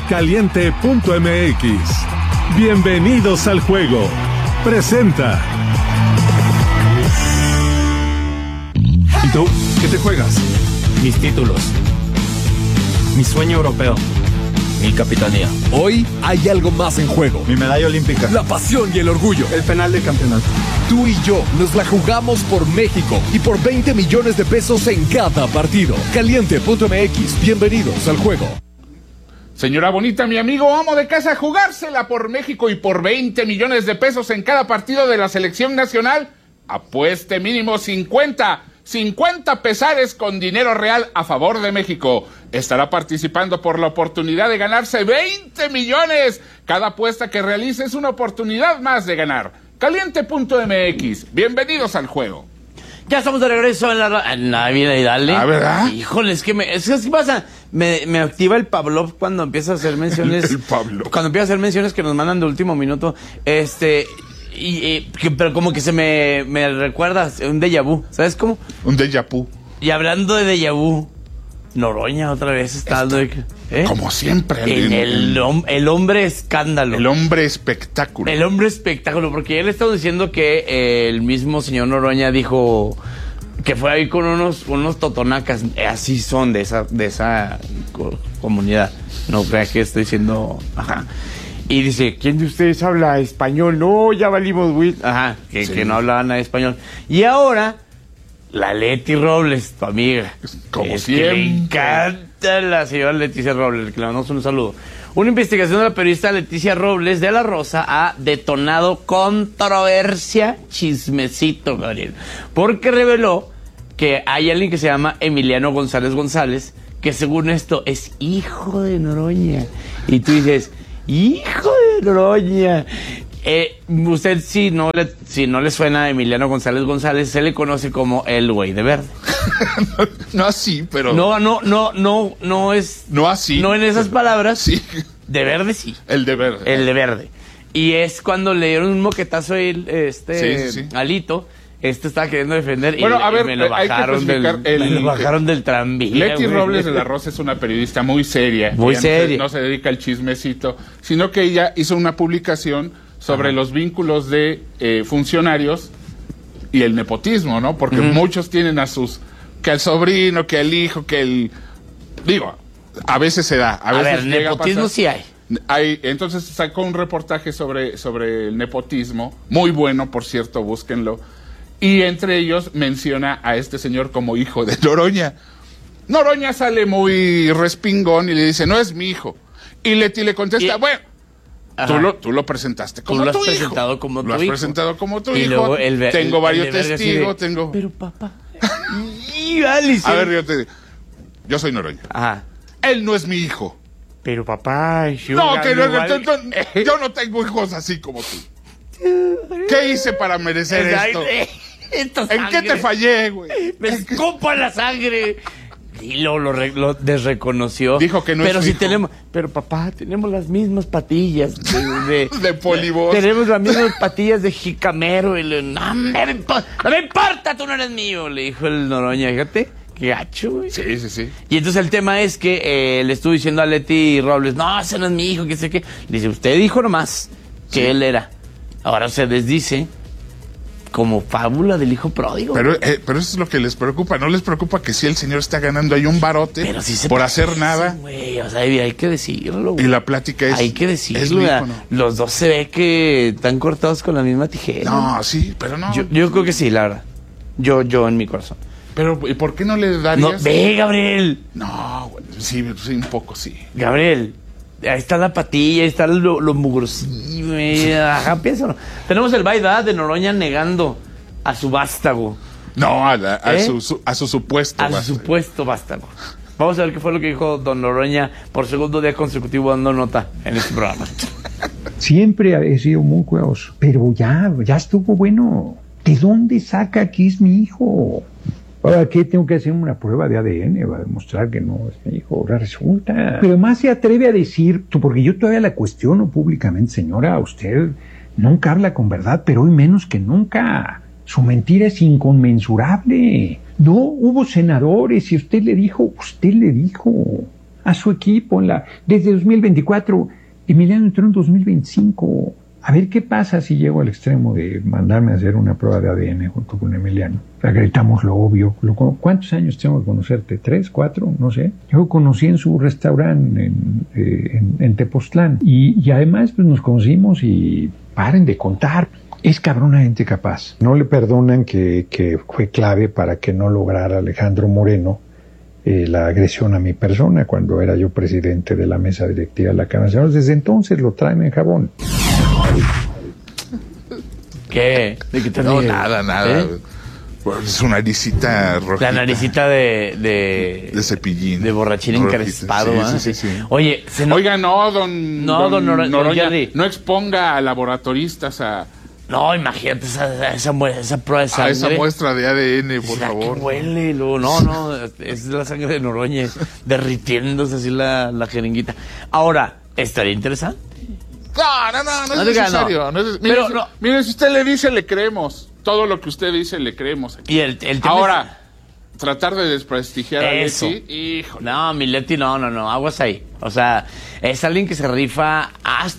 Caliente.mx. Bienvenidos al juego. Presenta. ¿Y tú? ¿Qué te juegas? Mis títulos. Mi sueño europeo. Mi capitanía. Hoy hay algo más en juego. Mi medalla olímpica. La pasión y el orgullo. El penal de campeonato. Tú y yo nos la jugamos por México y por 20 millones de pesos en cada partido. Caliente.mx. Bienvenidos al juego. Señora bonita, mi amigo amo de casa, jugársela por México y por 20 millones de pesos en cada partido de la selección nacional. Apueste mínimo 50 pesares con dinero real a favor de México. Estará participando por la oportunidad de ganarse 20 millones. Cada apuesta que realice es una oportunidad más de ganar. Caliente.mx. Bienvenidos al juego. Ya estamos de regreso en la vida y dale. ¿Ah, verdad? Híjole, es que ¿qué pasa? Me activa el Pavlov cuando empieza a hacer menciones. El Pavlov. Cuando empieza a hacer menciones que nos mandan de último minuto. Pero como que se me recuerda un déjà vu, ¿sabes cómo? Un déjà vu. Y hablando de déjà vu, Noroña otra vez está dando como siempre. El hombre escándalo. El hombre espectáculo. El hombre espectáculo, porque él estaba diciendo que el mismo señor Noroña dijo que fue ahí con unos totonacas, así son de esa comunidad. No crea que estoy diciendo, ajá. Y dice, ¿quién de ustedes habla español? No, ya valimos, güey. Ajá, que no hablaban nada español. Y ahora, la Leti Robles, tu amiga. Como siempre. Que le encanta la señora Leticia Robles, que le mandamos un saludo. Una investigación de la periodista Leticia Robles de La Rosa ha detonado controversia, chismecito, Gabriel. Porque reveló que hay alguien que se llama Emiliano González, que según esto es hijo de Noroña. Y tú dices, hijo de Noroña. Usted si no le suena a Emiliano González, se le conoce como el güey de verde. No así, pero... No es... No así. No en esas palabras. Sí. De verde sí. El de verde. El de verde. Y es cuando le dieron un moquetazo a él, sí. Alito. Estaba queriendo defender, bueno, a ver, me lo bajaron del tranvía. Leti Robles de La Rosa es una periodista muy seria. Muy seria. No se dedica al chismecito, sino que ella hizo una publicación sobre los vínculos de funcionarios y el nepotismo, ¿no? Porque muchos tienen que al sobrino, que al hijo, que el... Digo, a veces se da. A ver, nepotismo sí hay. Entonces sacó un reportaje sobre el nepotismo, muy bueno, por cierto, búsquenlo. Y entre ellos menciona a este señor como hijo de Noroña. Noroña sale muy respingón y le dice, no es mi hijo. Y Leti le contesta, bueno, tú lo presentaste como tu hijo. Lo has presentado como tu hijo. Luego tengo varios testigos, Pero papá... A ver, yo soy Noroña. Ajá. Él no es mi hijo. Pero papá... yo no tengo hijos así como tú. ¿Qué hice para merecer esto? ¿En qué te fallé, güey? Me escupo la sangre. Y lo desreconoció. Dijo que no pero es si hijo. Pero papá, tenemos las mismas patillas de polibos. Tenemos las mismas patillas de jicamero. No me importa, tú no eres mío, le dijo el Noroña. Fíjate, qué gacho, güey. Sí. Y entonces el tema es que le estuvo diciendo a Leti Robles, no, ese no es mi hijo, que sé qué. Le dice, usted dijo nomás que él era. Ahora se desdice como fábula del hijo pródigo. Pero eso es lo que les preocupa. ¿No les preocupa que si el señor está ganando ahí un barote por hacer nada? Wey, o sea, hay que decirlo, güey. Y la plática es... Hay que decirlo. Los dos se ve que están cortados con la misma tijera. No, sí, pero no. Yo creo que sí, la verdad. Yo en mi corazón. Pero, ¿y por qué no le darías? No, ve, Gabriel. No, güey, sí, un poco sí. Gabriel, ahí está la patilla, ahí está lo mugrosillo, ajá, piénsalo. Tenemos el baile de Noroña negando a su vástago. No, a su supuesto vástago. A su supuesto vástago. Vamos a ver qué fue lo que dijo don Noroña por segundo día consecutivo dando nota en este programa. Siempre he sido muy cuidadoso, pero ya estuvo bueno. ¿De dónde saca que es mi hijo? Ahora, ¿qué? Tengo que hacer una prueba de ADN para demostrar que no es mi hijo. Ahora resulta. Pero más se atreve a decir, porque yo todavía la cuestiono públicamente, señora, usted nunca habla con verdad, pero hoy menos que nunca. Su mentira es inconmensurable. No, hubo senadores y usted le dijo. a su equipo desde 2024. Emiliano entró en 2025. A ver qué pasa si llego al extremo de mandarme a hacer una prueba de ADN junto con Emiliano. O sea, gritamos lo obvio. ¿Cuántos años tengo que conocerte? ¿3, 4? No sé. Yo conocí en su restaurante en Tepoztlán. Y además pues nos conocimos y paren de contar. Es cabrona gente capaz. No le perdonan que fue clave para que no lograra Alejandro Moreno la agresión a mi persona cuando era yo presidente de la mesa directiva de la Cámara de Senadores. Desde entonces lo traen en jabón. ¿Qué? ¿De qué te No, ríes? nada. ¿Eh? Bueno, es una naricita rojita. La naricita de cepillín. De borrachín Rojita. encrespado, Sí, ¿ah? sí, sí. Oye, Oiga, no, don Noroña, Jerry. no exponga a laboratoristas a No, imagínate esa prueba de sangre. esa muestra de ADN, por ¿Será favor. que huele? No, es la sangre de Noroña derritiéndose así la jeringuita. Ahora, estaría interesante. No es diga necesario. no. Mire, mire, si usted le dice, le creemos. Todo lo que usted dice, le creemos. Y el tema Ahora, tratar de desprestigiar a Eso. Leti, híjole. No, mi Leti, no, aguas ahí. O sea, es alguien que se rifa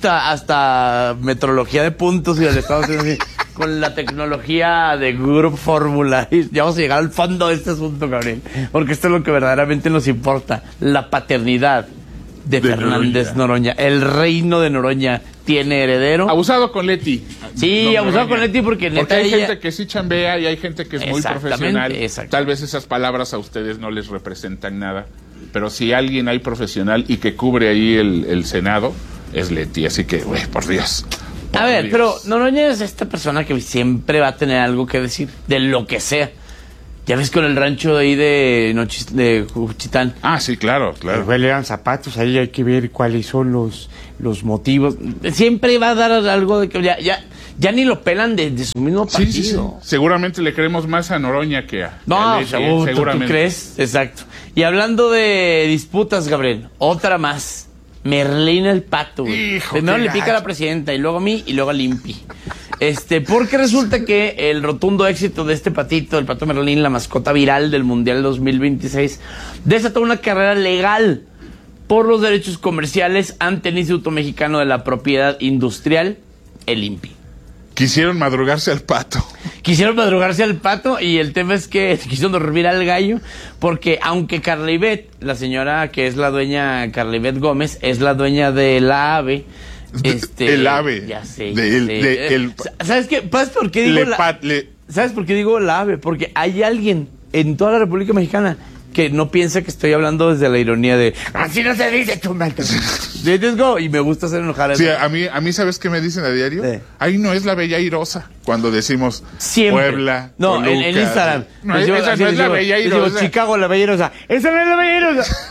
hasta metrología de puntos y del Estado así, con la tecnología de Group Fórmula. Y ya vamos a llegar al fondo de este asunto, Gabriel. Porque esto es lo que verdaderamente nos importa. La paternidad de Fernández Noroña. El reino de Noroña tiene heredero. Abusado con Leti. Sí, Don abusado Noroña. con Leti porque neta hay ella- gente que sí chambea y hay gente que es muy Exactamente, profesional. exacto. Tal vez esas palabras a ustedes no les representan nada. Pero si alguien hay profesional y que cubre ahí el Senado, es Leti. Así que, güey, por Dios. A ver, pero Noroña es esta persona que siempre va a tener algo que decir, de lo que sea. Ya ves con el rancho de ahí de Juchitán. Ah, sí, claro. Huelean zapatos, ahí hay que ver cuáles son los motivos. Siempre va a dar algo de que ya ni lo pelan de su mismo partido. Sí. Seguramente le creemos más a Noroña que a No, Leti, seguro, ¿tú crees? Exacto. Y hablando de disputas, Gabriel, otra más. Merlín el Pato, güey. Hijo, Primero qué le pica a gacho. la presidenta, y luego a mí, y luego al Impi. Porque resulta que el rotundo éxito de este patito, el Pato Merlín, la mascota viral del Mundial 2026, desató una carrera legal por los derechos comerciales ante el Instituto Mexicano de la Propiedad Industrial, el Impi. Quisieron madrugarse al pato. Quisieron madrugarse al pato y el tema es que quisieron dormir al gallo porque aunque Carla Ivette, la señora que es la dueña, Carla Ivette Gómez, es la dueña de la AVE. El AVE. Ya sé. ¿Sabes qué? ¿Sabes por qué digo ¿Sabes por qué digo la AVE? Porque hay alguien en toda la República Mexicana que no piensa que estoy hablando desde la ironía de así no se dice, chumato. Let's go. Y me gusta hacer enojar a Sí, a mí ¿sabes qué me dicen a diario? Sí. Ahí no es la Bella Airosa. Cuando decimos Siempre. Puebla, No, Toluca. en Instagram. No, Decimos- esa así no es la decimos- Bella decimos, Airosa. Chicago, la Bella Airosa. Esa no es la Bella Airosa.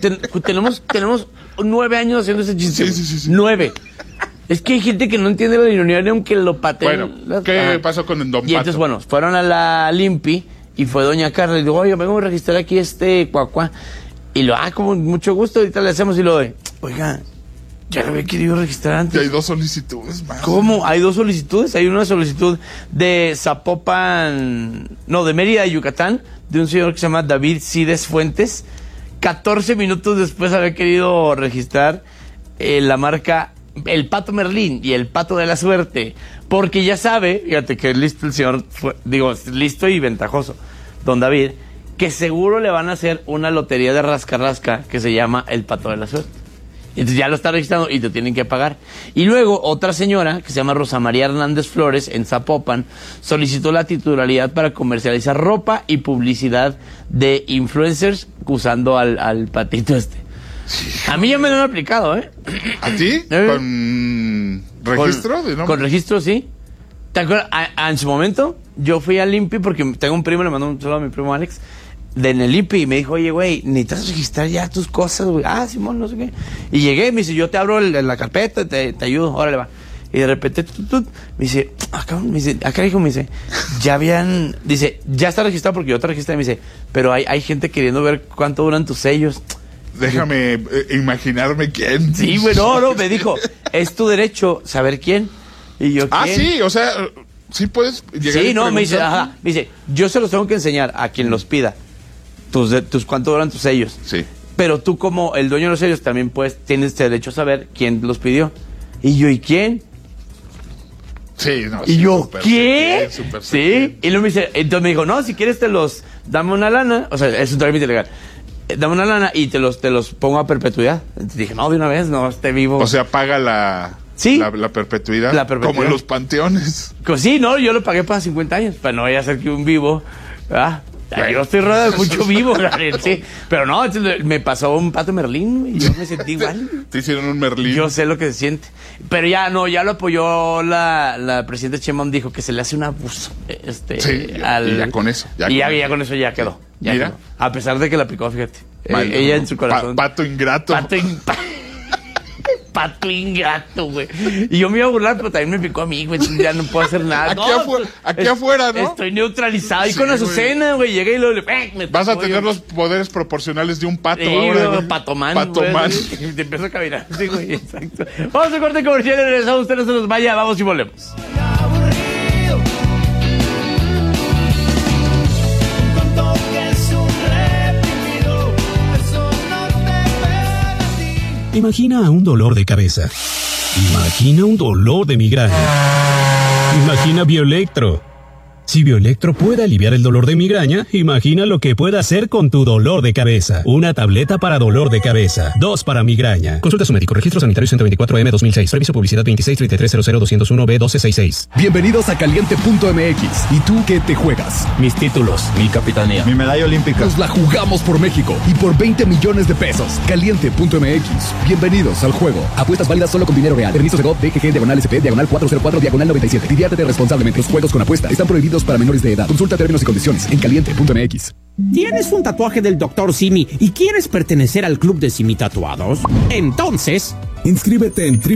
tenemos 9 años haciendo ese chiste. Sí. 9. Es que hay gente que no entiende la ironía ni aunque lo pateen. Bueno, ¿qué pasó con el Don Y entonces, Pato? bueno, fueron a la Limpi y fue doña Carla y digo, oye, vengo a registrar aquí cuacuá. Y como mucho gusto, ahorita le hacemos y lo doy. Oiga, ya lo había querido registrar antes. Y hay 2 solicitudes más. ¿Cómo? Hay 2 solicitudes. Hay una solicitud de Zapopan, no, de Mérida, Yucatán, de un señor que se llama David Cides Fuentes. 14 minutos después había querido registrar la marca El Pato Merlín y El Pato de la Suerte. Porque ya sabe, fíjate que listo el señor, listo y ventajoso, don David, que seguro le van a hacer una lotería de rasca-rasca que se llama El Pato de la Suerte. Entonces ya lo está registrando y te tienen que pagar. Y luego otra señora que se llama Rosa María Hernández Flores en Zapopan solicitó la titularidad para comercializar ropa y publicidad de influencers usando al patito este. A mí ya me lo han aplicado, ¿eh? ¿A ti? ¿Con registro de nombre? Con registro, sí. ¿Te acuerdas? En su momento yo fui al INPI porque tengo un primo, le mandó un saludo a mi primo Alex, en el INPI, y me dijo, oye, güey, necesitas registrar ya tus cosas, güey. Ah, Simón, no sé qué. Y llegué, me dice, yo te abro la carpeta, te ayudo, órale, va. Y de repente, me dice, me dice, ya está registrado porque yo te registré, me dice, pero hay gente queriendo ver cuánto duran tus sellos. Déjame imaginarme quién. Sí, güey, no, me dijo, es tu derecho saber quién. Y yo, ¿quién? Ah, sí, o sea, sí puedes llegar Sí, y no, me dice, preguntar. me dice, yo se los tengo que enseñar a quien los pida. Cuánto duran tus sellos. Sí. pero tú como el dueño de los sellos también tienes derecho a saber quién los pidió. Y yo, ¿y quién? Sí, no. Y sí, yo, súper ¿qué? súper Sí. Y luego me dice, entonces me dijo, no, si quieres dame una lana. O sea, es un trámite legal. Dame una lana y te los pongo a perpetuidad. Entonces dije, no, de una vez, no, esté vivo. O sea, paga la perpetuidad. La perpetuidad. Como en los panteones. Pues sí, no, yo lo pagué para 50 años, para no vaya a ser que un vivo. Yo estoy rodeado de mucho vivo, Gabriel, sí. Pero no, me pasó un pato Merlín, y yo me sentí igual. Te hicieron un Merlín. Yo sé lo que se siente. Pero ya lo apoyó la presidenta Sheinbaum, dijo que se le hace un abuso. Sí, y ya con eso. Ya con eso ya quedó. Mira. Quedó. A pesar de que la aplicó, fíjate. Ella en su corazón. Pato ingrato. Pato ingrato, güey. Y yo me iba a burlar, pero también me picó a mí, güey. Ya no puedo hacer nada. Aquí afuera, ¿no? Estoy neutralizado. Y Sí, con Azucena, güey. Llegué y me Vas a tocó, tener yo. los poderes proporcionales de un pato Sí, ahora, güey. Patomán. Patomán. Güey, te empiezo a caminar. Sí, güey, exacto. Vamos a corte comercial y regresamos. Usted no se nos vaya. Vamos y volvemos. Imagina un dolor de cabeza. Imagina un dolor de migraña. Imagina Bioelectro. Si Bioelectro puede aliviar el dolor de migraña, imagina lo que puede hacer con tu dolor de cabeza. Una tableta para dolor de cabeza. 2 para migraña. Consulta a su médico. Registro sanitario 124M 2006. Reviso publicidad 2633000201B1266. Bienvenidos a Caliente.mx. ¿Y tú qué te juegas? Mis títulos, mi capitanía, mi medalla olímpica. Nos la jugamos por México y por 20 millones de pesos. Caliente.mx. Bienvenidos al juego. Apuestas válidas solo con dinero real. Permiso de GOV, DGG, /SP, /404, /97. Diviértete responsablemente. Los juegos con apuesta están prohibidos para menores de edad. Consulta términos y condiciones en Caliente.mx. ¿Tienes un tatuaje del Dr. Simi y quieres pertenecer al club de Simi Tatuados? Entonces, inscríbete en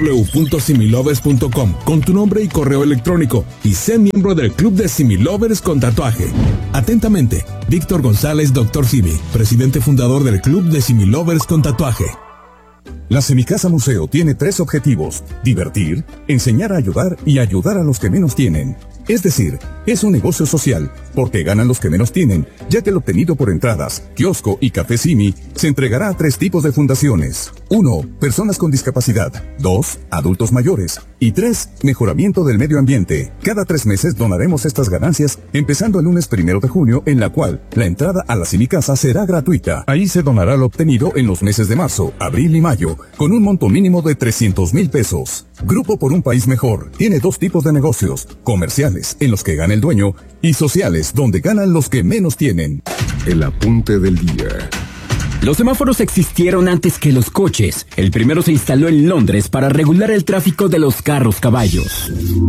www.similovers.com con tu nombre y correo electrónico y sé miembro del club de Similovers con tatuaje. Atentamente, Víctor González, Dr. Simi, presidente fundador del club de Similovers con tatuaje. La Semicasa Museo tiene 3 objetivos: divertir, enseñar a ayudar y ayudar a los que menos tienen. Es decir, es un negocio social, porque ganan los que menos tienen, ya que lo obtenido por entradas, kiosco y café Simi se entregará a 3 tipos de fundaciones. 1. Personas con discapacidad. 2. Adultos mayores. Y 3. Mejoramiento del medio ambiente. Cada 3 meses donaremos estas ganancias, empezando el lunes 1 de junio, en la cual la entrada a la Semicasa será gratuita. Ahí se donará lo obtenido en los meses de marzo, abril y mayo, con un monto mínimo de 300,000 pesos. Grupo por un País Mejor tiene 2 tipos de negocios: comerciales, en los que gana el dueño, y sociales, donde ganan los que menos tienen. El apunte del día. Los semáforos existieron antes que los coches. El primero se instaló en Londres para regular el tráfico de los carros caballos.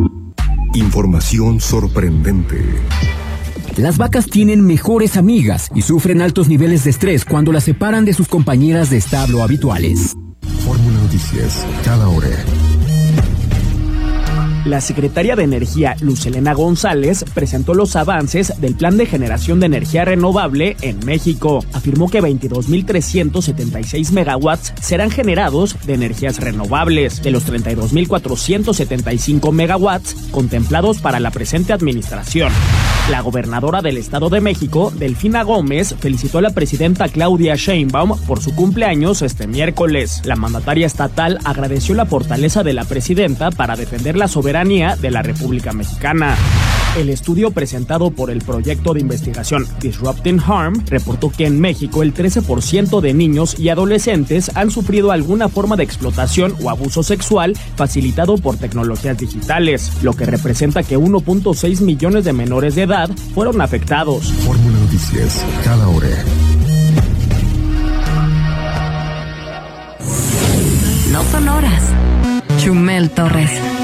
Información sorprendente. Las vacas tienen mejores amigas y sufren altos niveles de estrés cuando las separan de sus compañeras de establo habituales. Fórmula Noticias, cada hora. La secretaria de Energía, Luz Helena González, presentó los avances del Plan de Generación de Energía Renovable en México. Afirmó que 22,376 megawatts serán generados de energías renovables, de los 32,475 megawatts contemplados para la presente administración. La gobernadora del Estado de México, Delfina Gómez, felicitó a la presidenta Claudia Sheinbaum por su cumpleaños este miércoles. La mandataria estatal agradeció la fortaleza de la presidenta para defender la soberanía de la República Mexicana. El estudio presentado por el proyecto de investigación Disrupting Harm reportó que en México el 13% de niños y adolescentes han sufrido alguna forma de explotación o abuso sexual facilitado por tecnologías digitales, lo que representa que 1.6 millones de menores de edad fueron afectados. Fórmula Noticias, cada hora. No son horas. Chumel Torres.